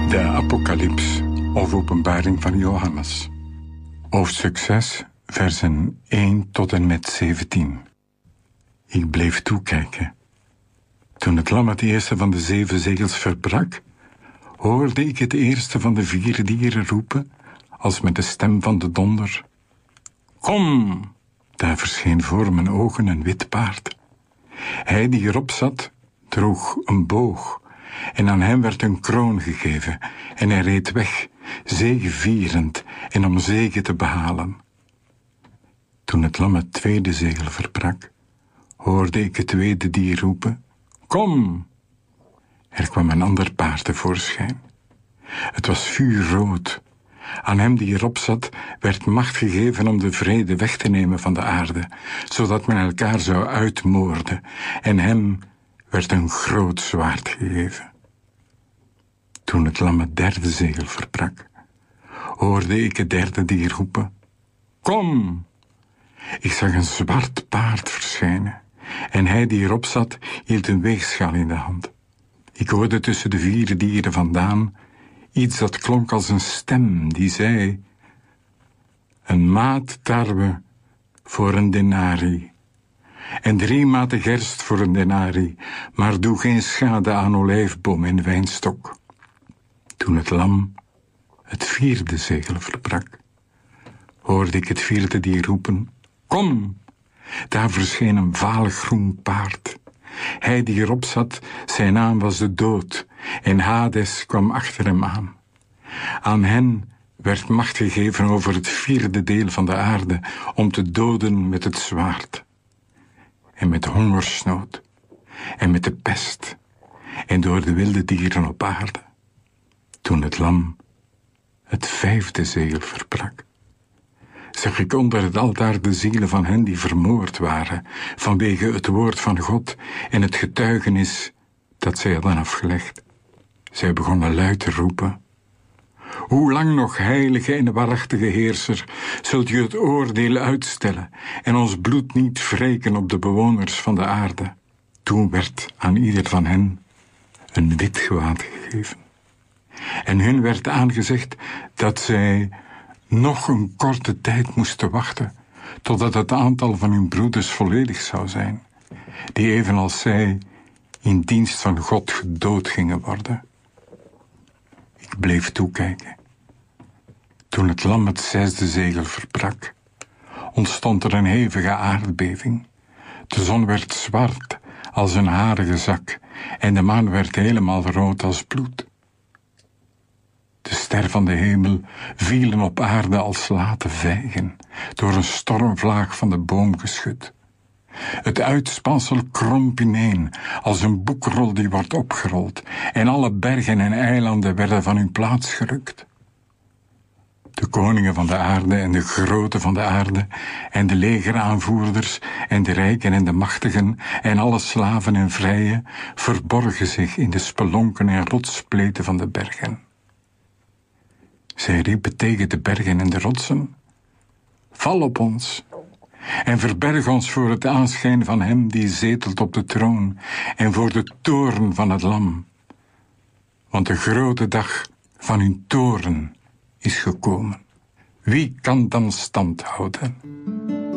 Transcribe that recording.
De Apocalyps, of Openbaring van Johannes. Hoofdstuk 6, versen 1 tot en met 17. Ik bleef toekijken. Toen het lam het eerste van de 7 zegels verbrak, hoorde ik het eerste van de 4 dieren roepen, als met de stem van de donder. Kom! Daar verscheen voor mijn ogen een wit paard. Hij die erop zat, droeg een boog, en aan hem werd een kroon gegeven, en hij reed weg, zegevierend en om zege te behalen. Toen het lam het tweede zegel verbrak, hoorde ik het tweede dier roepen, kom! Er kwam een ander paard tevoorschijn. Het was vuurrood. Aan hem die erop zat, werd macht gegeven om de vrede weg te nemen van de aarde, zodat men elkaar zou uitmoorden, en hem werd een groot zwaard gegeven. Toen het lam het derde zegel verbrak, hoorde ik het derde dier roepen, kom! Ik zag een zwart paard verschijnen, en hij die erop zat, hield een weegschaal in de hand. Ik hoorde tussen de 4 dieren vandaan iets dat klonk als een stem die zei, een maat tarwe voor een denari, en 3 maten gerst voor een denari, maar doe geen schade aan olijfboom en wijnstok. Toen het lam het 4e zegel verbrak, hoorde ik het 4e dier roepen, kom! Daar verscheen een valig groen paard. Hij die erop zat, zijn naam was de dood, en Hades kwam achter hem aan. Aan hen werd macht gegeven over het 4e deel van de aarde, om te doden met het zwaard, en met hongersnood, en met de pest, en door de wilde dieren op aarde. Toen het lam het 5e zegel verbrak, zag ik onder het altaar de zielen van hen die vermoord waren, vanwege het woord van God en het getuigenis dat zij hadden afgelegd. Zij begonnen luid te roepen, hoe lang nog, heilige en waarachtige heerser, zult u het oordeel uitstellen en ons bloed niet wreken op de bewoners van de aarde? Toen werd aan ieder van hen een wit gewaad gegeven. En hun werd aangezegd dat zij nog een korte tijd moesten wachten, totdat het aantal van hun broeders volledig zou zijn, die evenals zij in dienst van God gedood gingen worden. Ik bleef toekijken. Toen het lam het 6e zegel verbrak, ontstond er een hevige aardbeving. De zon werd zwart als een harige zak en de maan werd helemaal rood als bloed. De sterren van de hemel vielen op aarde als late vijgen, door een stormvlaag van de boom geschud. Het uitspansel kromp ineen, als een boekrol die wordt opgerold, en alle bergen en eilanden werden van hun plaats gerukt. De koningen van de aarde en de groten van de aarde, en de legeraanvoerders, en de rijken en de machtigen, en alle slaven en vrije, verborgen zich in de spelonken en rotsspleten van de bergen. Zij riepen tegen de bergen en de rotsen, val op ons, en verberg ons voor het aanschijn van hem die zetelt op de troon, en voor de toorn van het lam. Want de grote dag van hun toorn is gekomen. Wie kan dan stand houden?